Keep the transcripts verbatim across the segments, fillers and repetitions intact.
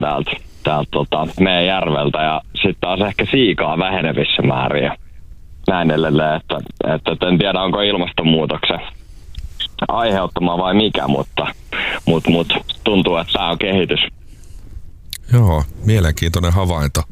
täältä, täältä tota, meidän järveltä ja sitten taas ehkä siikaa vähenevissä määrin ja näin edelleen, että, että, että en tiedä onko ilmastonmuutoksen aiheuttama vai mikä, mutta, mutta, mutta tuntuu, että tämä on kehitys. Joo, mielenkiintoinen havainto.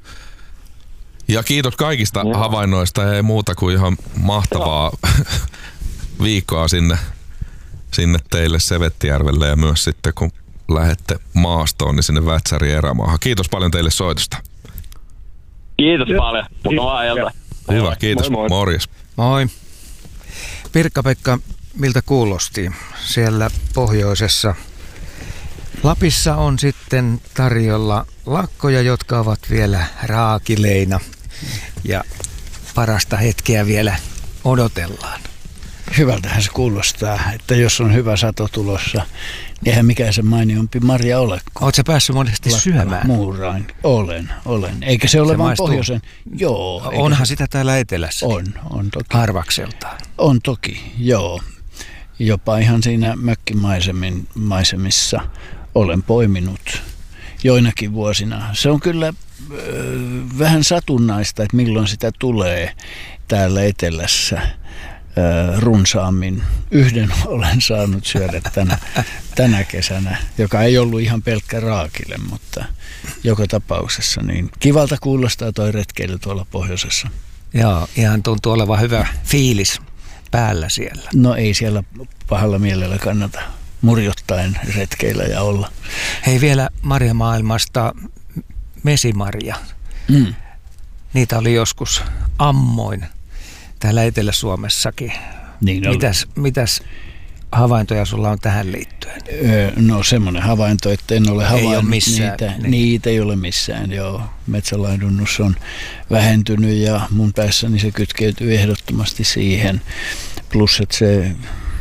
Ja kiitos kaikista Joo. havainnoista, ei muuta kuin ihan mahtavaa viikkoa sinne, sinne teille Sevettijärvelle ja myös sitten kun lähette maastoon, niin sinne Vätsärin erämaahan. Kiitos paljon teille soitosta. Kiitos Joo. paljon. Mukavaa iltaa. Hyvä, kiitos. Moi, moi. Morjes. Moi. Pirkka-Pekka, miltä kuulosti siellä pohjoisessa? Lapissa on sitten tarjolla lakkoja, jotka ovat vielä raakileina ja parasta hetkeä vielä odotellaan. Hyvältähän se kuulostaa, että jos on hyvä sato tulossa, niin eihän mikään se mainiompi marja ole. Oletko sä päässyt monesti syömään? Muurain. Olen, olen. Eikä se ole se vain pohjoisen. Joo. Onhan se sitä täällä etelässä. On, on toki. Harvakseltaan. On toki, joo. Jopa ihan siinä mökkimaisemissa olen poiminut joinakin vuosina. Se on kyllä ö, vähän satunnaista, että milloin sitä tulee täällä etelässä ö, runsaammin. Yhden olen saanut syödä tänä, tänä kesänä, joka ei ollut ihan pelkkä raakile, mutta joka tapauksessa niin kivalta kuulostaa toi retkeily tuolla pohjoisessa. Joo, ihan tuntuu olevan hyvä fiilis päällä siellä. No ei siellä pahalla mielellä kannata murjottaen retkeillä ja olla. Hei, vielä marjamaailmasta mesimarja. Mm. Niitä oli joskus ammoin täällä Etelä-Suomessakin. Niin mitäs, mitäs havaintoja sulla on tähän liittyen? Öö, no semmoinen havainto, että en ole havainnut ei ole missään, niitä. Niin. Niitä ei ole missään, joo. Metsälaidunnus on vähentynyt ja mun päässäni se kytkeytyy ehdottomasti siihen. Plus, että se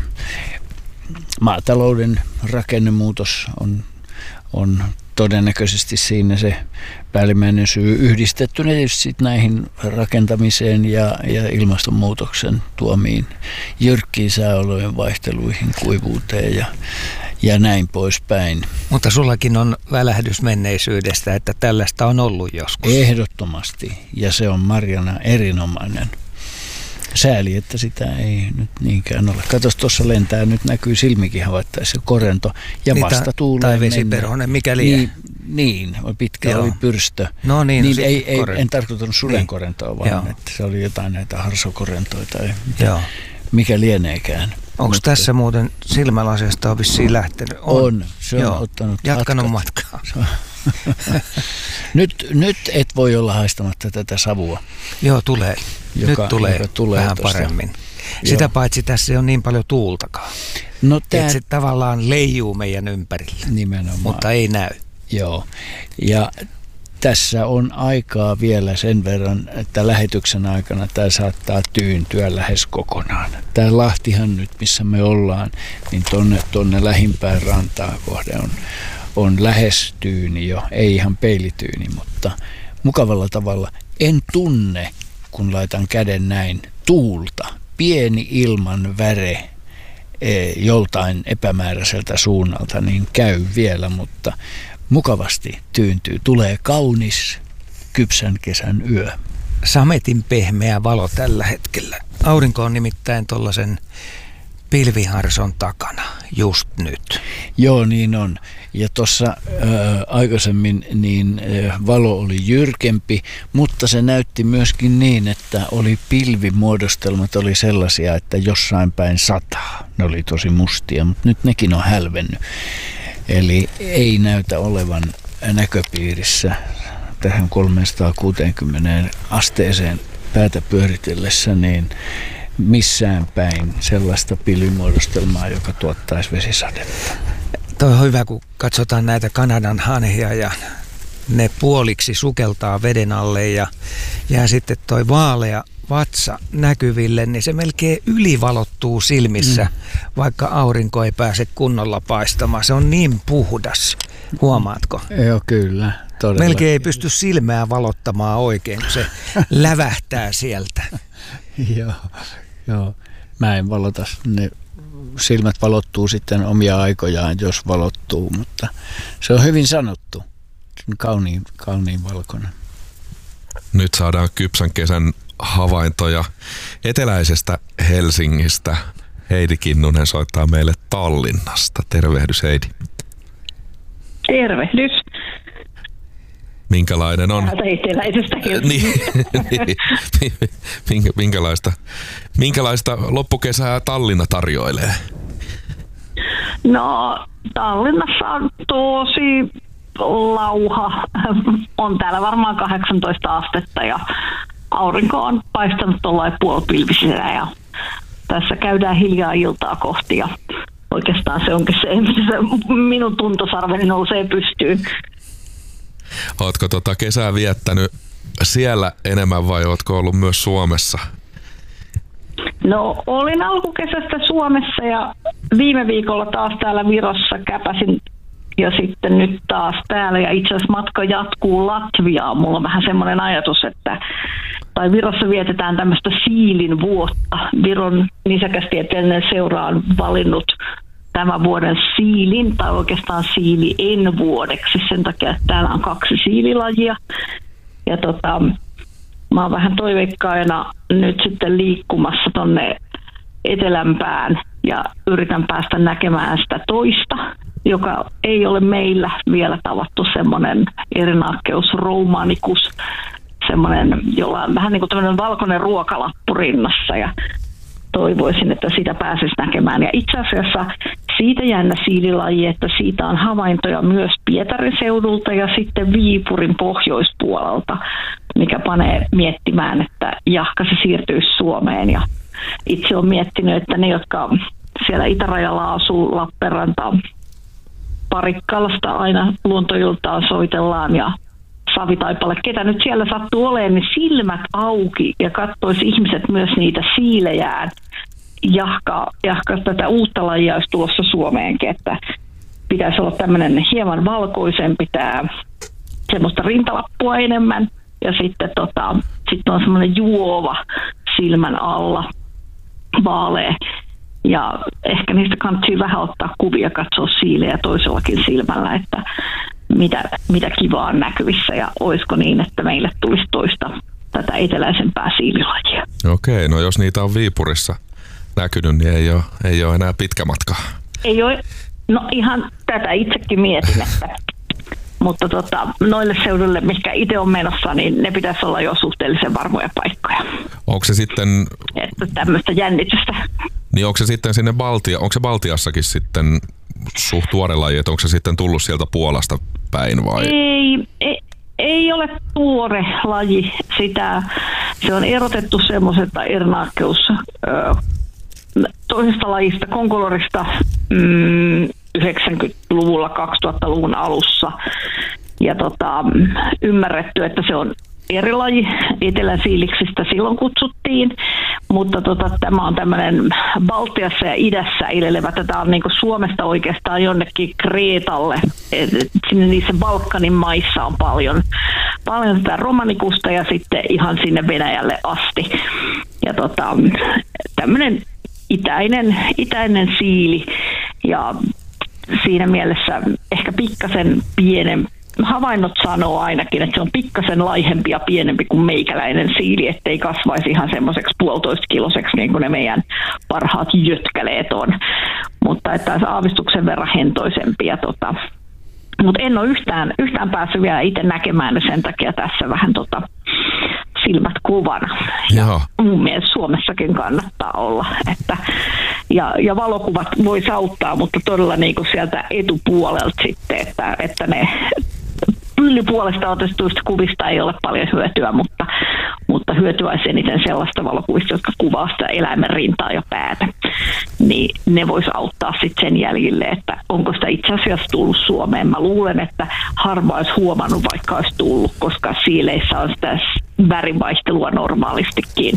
maatalouden rakennemuutos on, on todennäköisesti siinä se päällimmäinen syy yhdistettynä tietysti näihin rakentamiseen ja, ja ilmastonmuutoksen tuomiin jyrkkiin sääolojen vaihteluihin, kuivuuteen ja, ja näin poispäin. Mutta sullakin on välähdys menneisyydestä, että tällaista on ollut joskus. Ehdottomasti, ja se on marjana erinomainen. Sääli, että sitä ei nyt niinkään ole. Katos, tuossa lentää, nyt näkyy silmikin havaittaessa korento ja niin, vasta tuulee. Tai vesiperhonen, mikä liian. Niin, niin, pitkä Joo. oli pyrstö. No niin, niin no ei, ei, en tarkoitanut niin. sudenkorentoa, vaan Joo. että se oli jotain näitä harsokorentoja tai mitä, Joo. mikä lieneekään. Onko Mutta tässä muuten silmälaseesta on vissiin lähtenyt? On, on se on Joo. ottanut Jatkanut matkaa. nyt, nyt et voi olla haistamatta tätä savua. Joo, tulee. Joka, nyt tulee, joka tulee vähän tosta. paremmin. Sitä Joo. paitsi tässä ei ole niin paljon tuultakaan. No, tää... Että se tavallaan leijuu meidän ympärillä, nimenomaan. mutta ei näy. Joo, ja tässä on aikaa vielä sen verran, että lähetyksen aikana tämä saattaa tyyntyä lähes kokonaan. Tämä Lahtihan nyt, missä me ollaan, niin tonne, tonne lähimpään rantaan kohde on, on lähes tyyni jo. Ei ihan peilityyni, mutta mukavalla tavalla. En tunne, kun laitan käden näin, tuulta. Pieni ilman väre e, joltain epämääräiseltä suunnalta, niin käy vielä, mutta mukavasti tyyntyy. Tulee kaunis kypsän kesän yö. Sametin pehmeä valo tällä hetkellä. Aurinko on nimittäin tuollaisen pilviharson takana just nyt. Joo, niin on. Ja tuossa aikaisemmin niin ä, valo oli jyrkempi, mutta se näytti myöskin niin, että oli pilvimuodostelmat oli sellaisia, että jossain päin sataa. Ne oli tosi mustia, mutta nyt nekin on hälvennyt. Eli ei näytä olevan näköpiirissä tähän kolmesataakuusikymmentä asteeseen päätä pyöritellessä niin missään päin sellaista pilvimuodostelmaa, joka tuottaisi vesisadetta. Toi on hyvä, kun katsotaan näitä Kanadan hanhia ja ne puoliksi sukeltaa veden alle ja jää sitten toi vaalea vatsa näkyville, niin se melkein ylivalottuu silmissä, mm. vaikka aurinko ei pääse kunnolla paistamaan. Se on niin puhdas. Huomaatko? Joo, kyllä. Todella. Melkein ei pysty silmää valottamaan oikein, kun se lävähtää sieltä. Joo, joo. Mä en valota. Ne silmät valottuu sitten omia aikojaan, jos valottuu, mutta se on hyvin sanottu. kauniin, kauniin valkoinen. Nyt saadaan kypsän kesän havaintoja eteläisestä Helsingistä. Heidi Kinnunen soittaa meille Tallinnasta. Tervehdys, Heidi. Tervehdys. Minkälainen on? Eteläisestä Helsingistä. niin, niin, minkälaista, minkälaista loppukesää Tallinna tarjoilee? No, Tallinnassa on tosi lauha. On täällä varmaan kahdeksantoista astetta ja aurinko on paistanut tuollain puolipilvisenä ja tässä käydään hiljaa iltaa kohti ja oikeastaan se onkin se, missä minun tuntosarveni nousee pystyyn. Ootko tota kesää viettänyt siellä enemmän vai ootko ollut myös Suomessa? No, olin alkukesästä Suomessa ja viime viikolla taas täällä Virossa käpäsin ja sitten nyt taas täällä ja itse asiassa matka jatkuu Latviaan. Mulla on vähän semmoinen ajatus, että tai Virossa vietetään tämmöistä siilin vuotta. Viron nisäkästieteellinen seura on valinnut tämän vuoden siilin, tai oikeastaan siili-en vuodeksi, sen takia, että täällä on kaksi siililajia. Ja tota, mä oon vähän toiveikkaina nyt sitten liikkumassa tonne etelämpään ja yritän päästä näkemään sitä toista, joka ei ole meillä vielä tavattu, semmoinen Erinaceus romanicus, semmoinen, jolla on vähän niin kuin tämmöinen valkoinen ruokalappu rinnassa ja toivoisin, että sitä pääsisi näkemään. Ja itse asiassa siitä jännä siililaji, että siitä on havaintoja myös Pietarin seudulta ja sitten Viipurin pohjoispuolelta, mikä panee miettimään, että jahka se siirtyisi Suomeen. Ja itse olen miettinyt, että ne, jotka siellä itärajalla asuu, Lappeenranta, Parikkalasta aina luontoiltaan soitellaan ja Savitaipalle, ketä nyt siellä sattuu olemaan, niin silmät auki ja katsoisi ihmiset myös niitä siilejään, jahka, jahka tätä uutta lajia olisi tulossa Suomeenkin, että pitäisi olla tämmöinen hieman valkoisempi, tämä semmoista rintalappua enemmän ja sitten tota, sit on semmoinen juova silmän alla, vaalea. Ja ehkä niistä kannattaa vähän ottaa kuvia, katsoa siilejä toisellakin silmällä, että mitä, mitä kivaa on näkyvissä ja olisiko niin, että meille tulisi toista tätä eteläisempää siililajia. Okei, no jos niitä on Viipurissa näkynyt, niin ei ole, ei ole enää pitkä matka. Ei ole, no ihan tätä itsekin mietin, että mutta tota, noille seudulle, mikä itse on menossa, niin ne pitäisi olla jo suhteellisen varmoja paikkoja. Onko se sitten... Että tämmöistä jännitystä. Niin onko se sitten sinne Baltia, onko se Baltiassakin sitten suht tuore laji, että onko se sitten tullut sieltä Puolasta päin vai? Ei, ei, ei ole tuore laji. Sitä, se on erotettu semmoisesta Erinaceus toisesta lajista, konkolorista, mm, yhdeksänkymmentäluvulla, kaksituhattaluvun alussa ja tota, ymmärretty, että se on eri laji, eteläsiiliksistä silloin kutsuttiin, mutta tota, tämä on tämmöinen Baltiassa ja idässä ilelevä, tätä on niinku Suomesta oikeastaan jonnekin Kreetalle, et, et sinne niissä Balkanin maissa on paljon, paljon tätä romanikusta ja sitten ihan sinne Venäjälle asti ja tota, tämmöinen itäinen, itäinen siili ja siinä mielessä ehkä pikkasen pienempi. Havainnot sanoo ainakin, että se on pikkasen laihempi ja pienempi kuin meikäläinen siili, ettei kasvaisi ihan semmoiseksi puolitoista kiloseksi niin kuin ne meidän parhaat jötkäleet on. Mutta että olisi aavistuksen verran hentoisempia. Tota. Mutta en ole yhtään, yhtään päässyt vielä itse näkemään ne sen takia tässä vähän tota, silmät kovana. Ja mun mielestä Suomessakin kannattaa olla. Että, ja, ja valokuvat voisi auttaa, mutta todella niin kuin sieltä etupuolelta sitten, että, että ne pyllypuolesta otetuista kuvista ei ole paljon hyötyä, mutta, mutta hyötyä olisi eniten sellaista valokuvista, jotka kuvaa sitä eläimen rintaa ja päätä. Niin ne voisi auttaa sitten sen jäljille, että onko sitä itse asiassa tullut Suomeen. Mä luulen, että harva olisi huomannut, vaikka olisi tullut, koska siileissä on sitä värivaihtelua normaalistikin.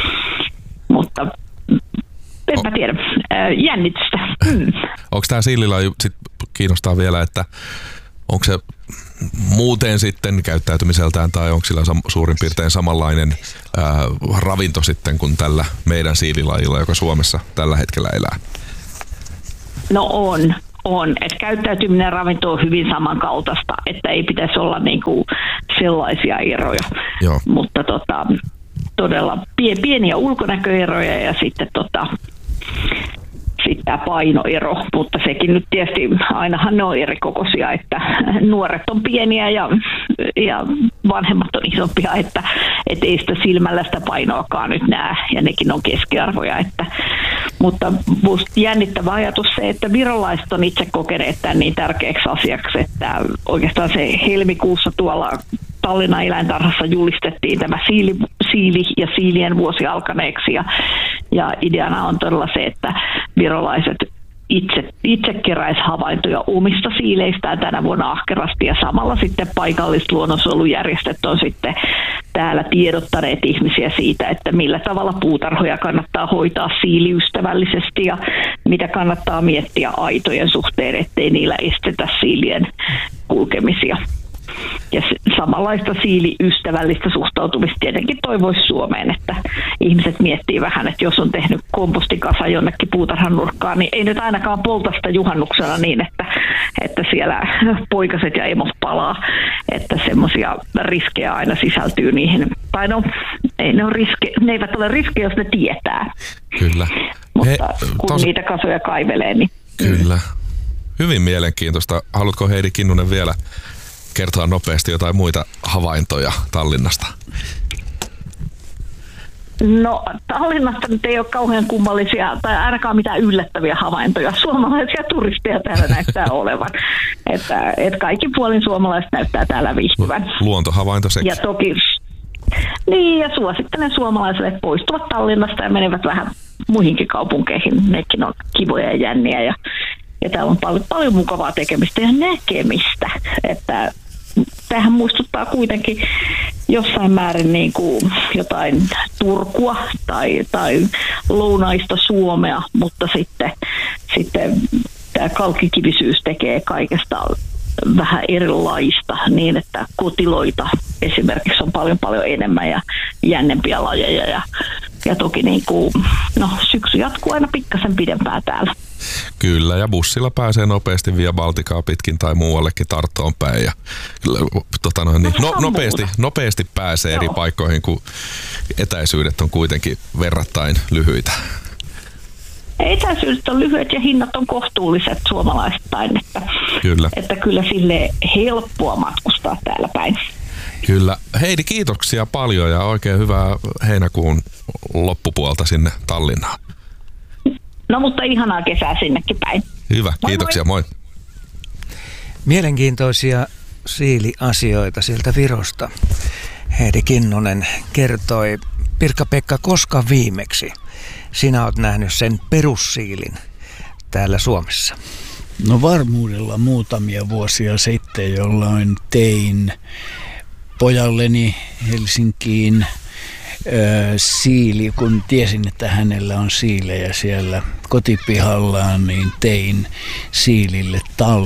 Mutta enpä tiedä, jännitystä. Mm. Onko tämä siililaji, sit kiinnostaa vielä, että onko se muuten sitten käyttäytymiseltään tai onko sillä suurin piirtein samanlainen ää, ravinto sitten kuin tällä meidän siililajilla, joka Suomessa tällä hetkellä elää? No on, on, että käyttäytyminen ravinto on hyvin samankaltaista, että ei pitäisi olla niin kuin sellaisia eroja, Joo. mutta tota, todella pieniä ulkonäköeroja ja sitten tota, sitten tämä painoero, mutta sekin nyt tietysti ainahan ne on eri kokoisia, että nuoret on pieniä ja, ja vanhemmat on isompia, että et ei sitä silmällä sitä painoakaan nyt näe ja nekin on keskiarvoja. Että, mutta musta jännittävä ajatus se, että virolaiset on itse kokeneet tämän niin tärkeäksi asiaksi, että oikeastaan se helmikuussa tuolla Tallinnan eläintarhassa julistettiin tämä siili, siili ja siilien vuosi alkaneeksi ja, ja ideana on todella se, että virolaiset itse, itse keräisi havaintoja omista siileistään tänä vuonna ahkerasti ja samalla sitten paikalliset luonnonsuojelujärjestöt on sitten täällä tiedottaneet ihmisiä siitä, että millä tavalla puutarhoja kannattaa hoitaa siiliystävällisesti ja mitä kannattaa miettiä aitojen suhteen, ettei niillä estetä siilien kulkemisia. Ja samanlaista siiliystävällistä suhtautumista tietenkin toivoisi Suomeen, että ihmiset miettii vähän, että jos on tehnyt kompostikasa jonnekin puutarhan nurkkaan, niin ei nyt ainakaan polta sitä juhannuksena niin, että, että siellä poikaset ja emot palaa, että semmoisia riskejä aina sisältyy niihin. Tai no, ei ne, ole riske, ne eivät ole riskejä, jos ne tietää. Kyllä. Mutta He, kun tos... niitä kasoja kaivelee, niin... Kyllä. Hyvin mielenkiintoista. Haluatko Heidi Kinnunen vielä kertoa nopeasti jotain muita havaintoja Tallinnasta? No Tallinnasta nyt ei ole kauhean kummallisia tai ainakaan mitään yllättäviä havaintoja. Suomalaisia turisteja täällä näyttää olevan. Että, että kaikki puolin suomalaiset näyttää täällä viihtyvän. Luontohavainto sekin. Ja toki, niin ja suosittelen suomalaisille, että poistuvat Tallinnasta ja menevät vähän muihinkin kaupunkeihin. Nekin on kivoja ja jänniä ja, ja täällä on paljon, paljon mukavaa tekemistä ja näkemistä. Että tämähän muistuttaa kuitenkin jossain määrin niin kuin jotain Turkua tai, tai lounaista Suomea, mutta sitten, sitten tämä kalkkikivisyys tekee kaikesta vähän erilaista niin, että kotiloita esimerkiksi on paljon paljon enemmän ja jännempiä lajeja ja, ja toki niin kuin, no, syksy jatkuu aina pikkasen pidempään täällä. Kyllä, ja bussilla pääsee nopeasti Via Balticaa pitkin tai muuallekin Tarttoon päin. Ja, tota noin, niin, no, nopeasti, nopeasti pääsee Joo. eri paikkoihin, kun etäisyydet on kuitenkin verrattain lyhyitä. Etäisyydet on lyhyet ja hinnat on kohtuulliset suomalaistain, että kyllä, että kyllä sille helppoa matkustaa täällä päin. Kyllä. Heidi, kiitoksia paljon ja oikein hyvää heinäkuun loppupuolta sinne Tallinnaan. No mutta ihanaa kesää sinnekin päin. Hyvä, moi kiitoksia, moi. moi. Mielenkiintoisia siiliasioita sieltä Virosta. Heidi Kinnunen kertoi. Pirkka-Pekka, koska viimeksi sinä olet nähnyt sen perussiilin täällä Suomessa? No varmuudella muutamia vuosia sitten, jolloin tein pojalleni Helsinkiin siili, kun tiesin, että hänellä on siilejä siellä kotipihallaan, niin tein siilille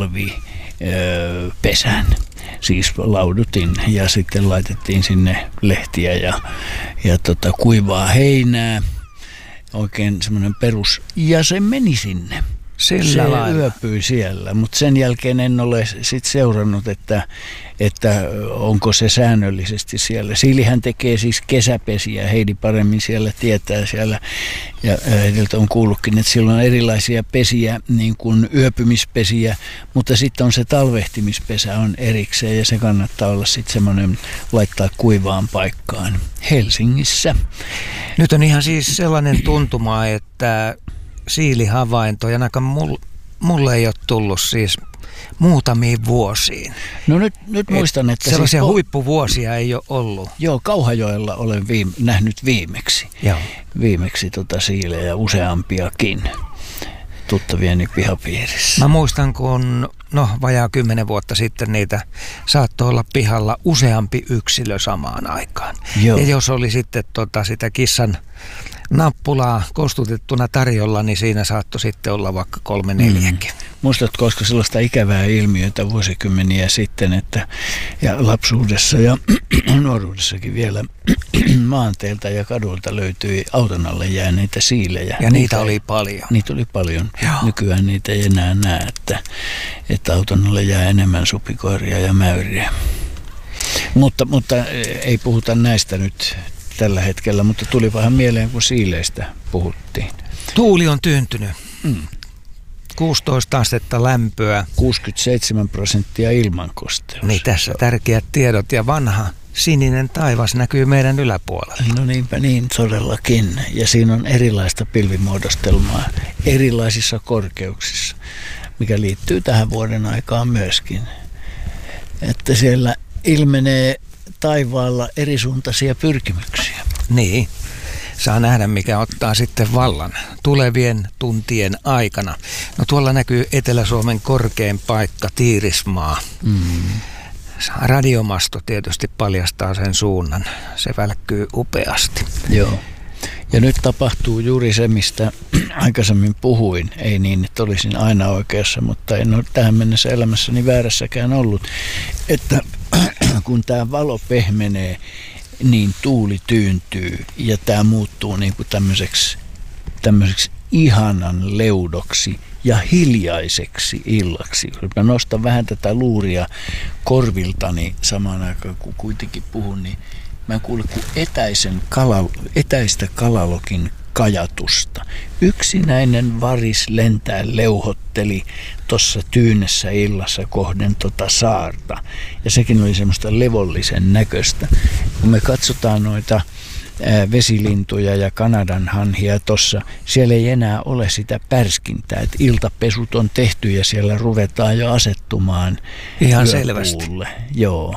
talvipesän. Siis laudutin ja sitten laitettiin sinne lehtiä ja, ja tota, kuivaa heinää. Oikein semmoinen perus. Ja se meni sinne. Sillä se lailla. Yöpyi siellä, mutta sen jälkeen en ole sit seurannut, että, että onko se säännöllisesti siellä. Siilihän tekee siis kesäpesiä, Heidi paremmin siellä tietää siellä. Ja Heidiltä on kuullutkin, että siellä on erilaisia pesiä, niin kuin yöpymispesiä, mutta sitten on se talvehtimispesä on erikseen ja se kannattaa olla sitten semmoinen laittaa kuivaan paikkaan Helsingissä. Nyt on ihan siis sellainen tuntuma, että siilihavaintoja ainakaan mulle ei ole tullut siis muutamiin vuosiin. No nyt, nyt muistan, että... Sellaisia siis huippuvuosia ei ole ollut. Joo, Kauhajoella olen viime, nähnyt viimeksi. Joo. Viimeksi tota siilejä useampiakin tuttavieni pihapiirissä. Mä muistan, kun no vajaa kymmenen vuotta sitten niitä saattoi olla pihalla useampi yksilö samaan aikaan. Joo. Ja jos oli sitten tota, sitä kissan nappulaa kostutettuna tarjolla, niin siinä saattoi sitten olla vaikka kolme neljäkin. Mm. Muistatko, koska sellaista ikävää ilmiötä vuosikymmeniä sitten, että ja lapsuudessa ja nuoruudessakin vielä, maanteelta ja kadulta löytyi auton alle jääneitä siilejä. Ja niitä, niitä oli paljon. Niitä oli paljon. Joo. Nykyään niitä ei enää näe, että, että auton alle jää enemmän supikoiria ja mäyriä. Mutta, mutta ei puhuta näistä nyt tällä hetkellä, mutta tuli vähän mieleen, kun siileistä puhuttiin. Tuuli on tyyntynyt. Mm. kuusitoista astetta lämpöä. kuusikymmentäseitsemän prosenttia ilmankosteus. Niin tässä tärkeät tiedot ja vanha sininen taivas näkyy meidän yläpuolella. No niinpä niin todellakin. Ja siinä on erilaista pilvimuodostelmaa erilaisissa korkeuksissa, mikä liittyy tähän vuoden aikaan myöskin. Että siellä ilmenee taivaalla erisuuntaisia pyrkimyksiä. Niin. Saa nähdä, mikä ottaa sitten vallan tulevien tuntien aikana. No tuolla näkyy Etelä-Suomen korkein paikka, Tiirismaa. Mm. Radiomasto tietysti paljastaa sen suunnan. Se välkkyy upeasti. Joo. Ja nyt tapahtuu juuri se, mistä aikaisemmin puhuin. Ei niin, että olisin aina oikeassa, mutta en ole tähän mennessä elämässäni väärässäkään ollut. Että kun tämä valo pehmenee, niin tuuli tyyntyy ja tämä muuttuu niin kuin tämmöiseksi, tämmöiseksi ihanan leudoksi ja hiljaiseksi illaksi. Kun mä nostan vähän tätä luuria korviltani samaan aikaan, kun kuitenkin puhun, niin mä kuulen kuin etäisen kala, etäistä kalalokin kajatusta. Yksinäinen varis lentää leuhotteli tuossa tyynessä illassa kohden tota saarta. Ja sekin oli semmoista levollisen näköistä. Kun me katsotaan noita ää, vesilintuja ja Kanadan hanhia tuossa, siellä ei enää ole sitä pärskintää. Et iltapesut on tehty ja siellä ruvetaan jo asettumaan ihan selvästi. Joo.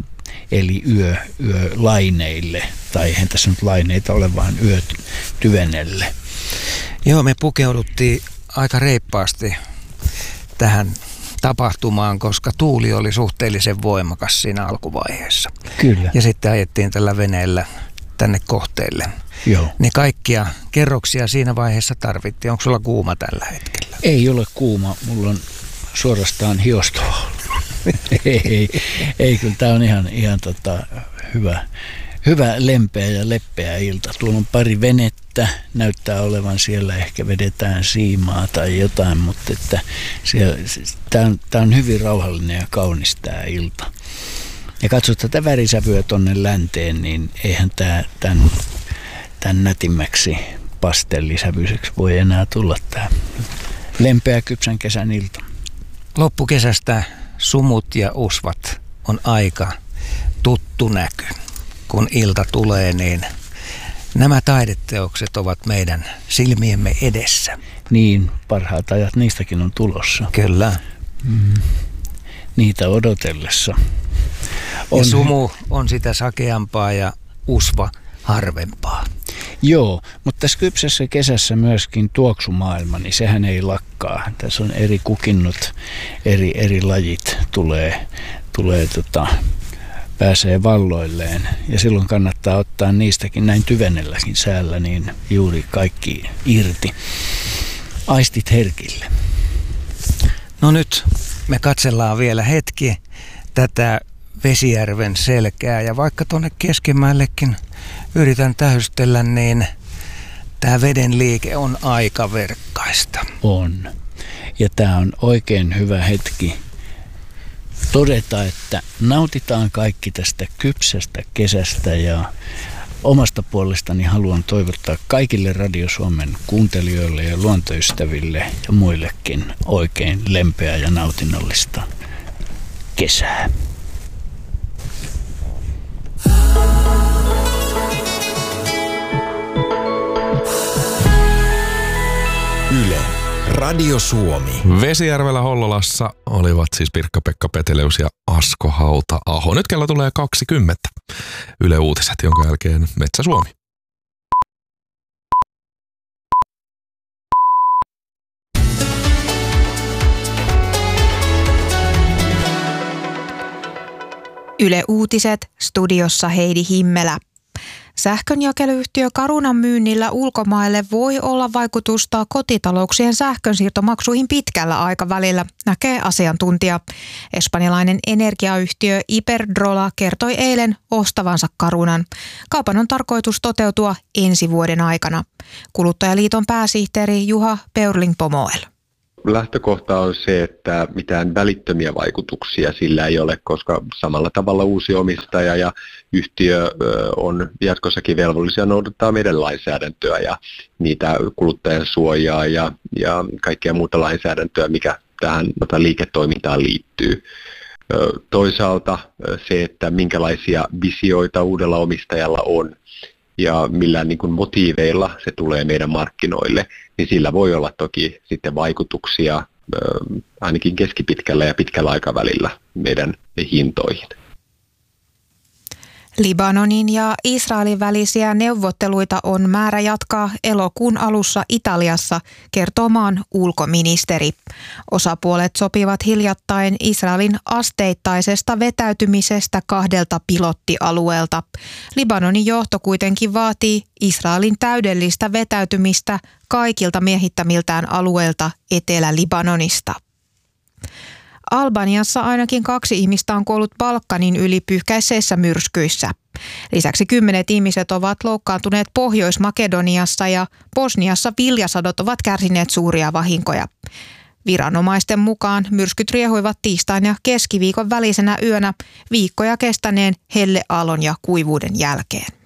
Eli yö, yölaineille, tai eihän tässä nyt laineita ole, vaan yötyvenelle. Joo, me pukeuduttiin aika reippaasti tähän tapahtumaan, koska tuuli oli suhteellisen voimakas siinä alkuvaiheessa. Kyllä. Ja sitten ajettiin tällä veneellä tänne kohteelle. Joo. Niin kaikkia kerroksia siinä vaiheessa tarvittiin. Onko sulla kuuma tällä hetkellä? Ei ole kuuma, mulla on suorastaan hiostoa. ei, ei, ei, kyllä tämä on ihan, ihan tota, hyvä, hyvä, lempeä ja leppeä ilta. Tuolla on pari venettä, näyttää olevan siellä, ehkä vedetään siimaa tai jotain, mutta että tämä on, on hyvin rauhallinen ja kaunis tämä ilta. Ja katso tätä värisävyä tuonne länteen, niin eihän tämä tämän, tämän nätimmäksi pastellisävyiseksi voi enää tulla tämä lempeä kypsän kesän ilta. Loppukesästä sumut ja usvat on aika tuttu näky. Kun ilta tulee, niin nämä taideteokset ovat meidän silmiemme edessä. Niin, parhaat ajat niistäkin on tulossa. Kyllä. Mm. Niitä odotellessa. On... Ja sumu on sitä sakeampaa ja usva harvempaa. Joo, mutta tässä kypsässä kesässä myöskin tuoksumaailma, niin sehän ei lakkaa. Tässä on eri kukinnot, eri, eri lajit tulee, tulee tota, pääsee valloilleen. Ja silloin kannattaa ottaa niistäkin näin tyvenelläkin säällä niin juuri kaikki irti. Aistit herkille. No nyt me katsellaan vielä hetki tätä Vesijärven selkää ja vaikka tuonne keskemmällekin yritän tähystellä, niin tämä veden liike on aika verkkaista. On. Ja tämä on oikein hyvä hetki todeta, että nautitaan kaikki tästä kypsästä kesästä ja omasta puolestani haluan toivottaa kaikille Radio Suomen kuuntelijoille ja luontoystäville ja muillekin oikein lempeää ja nautinnollista kesää. Yle, Radio Suomi. Vesijärvellä Hollolassa olivat siis Pirkka-Pekka Peteleus ja Asko Hauta-aho. Nyt kello tulee kaksikymmentä. Yle Uutiset, jonka jälkeen Metsä Suomi. Yle Uutiset, studiossa Heidi Himmelä. Sähkönjakeluyhtiö Carunan myynnillä ulkomaille voi olla vaikutusta kotitalouksien sähkönsiirtomaksuihin pitkällä aikavälillä, näkee asiantuntija. Espanjalainen energiayhtiö Iberdrola kertoi eilen ostavansa Carunan. Kaupan on tarkoitus toteutua ensi vuoden aikana. Kuluttajaliiton pääsihteeri Juha Peurling-Pomoel. Lähtökohta on se, että mitään välittömiä vaikutuksia sillä ei ole, koska samalla tavalla uusi omistaja ja yhtiö on jatkossakin velvollisia noudattaa meidän lainsäädäntöä ja niitä kuluttajan suojaa ja, ja kaikkea muuta lainsäädäntöä, mikä tähän liiketoimintaan liittyy. Toisaalta se, että minkälaisia visioita uudella omistajalla on ja millä niin kuin motiiveilla se tulee meidän markkinoille, niin sillä voi olla toki sitten vaikutuksia ainakin keskipitkällä ja pitkällä aikavälillä meidän hintoihin. Libanonin ja Israelin välisiä neuvotteluita on määrä jatkaa elokuun alussa Italiassa, kertoo maan ulkoministeri. Osapuolet sopivat hiljattain Israelin asteittaisesta vetäytymisestä kahdelta pilottialueelta. Libanonin johto kuitenkin vaatii Israelin täydellistä vetäytymistä kaikilta miehittämiltään alueilta Etelä-Libanonista. Albaniassa ainakin kaksi ihmistä on kuollut Balkanin yli pyyhkäiseissä myrskyissä. Lisäksi kymmenet ihmiset ovat loukkaantuneet Pohjois-Makedoniassa ja Bosniassa viljasadot ovat kärsineet suuria vahinkoja. Viranomaisten mukaan myrskyt riehuivat tiistain ja keskiviikon välisenä yönä viikkoja kestäneen helleaallon ja kuivuuden jälkeen.